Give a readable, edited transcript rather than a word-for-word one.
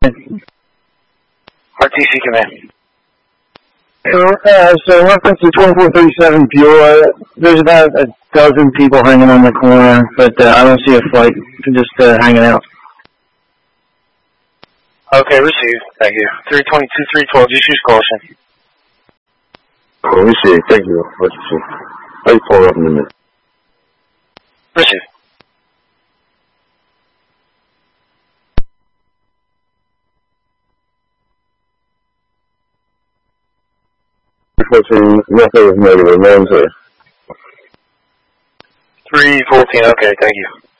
RTC command. So reference to 2437 Buell, there's about a dozen people hanging on the corner, but I don't see a flight, just hanging out. Okay, received. Thank you. 322, 312, just use caution. Received. Thank you. I'll follow up in a minute. Received. Requesting method of negative, 9-0. 314, okay, thank you.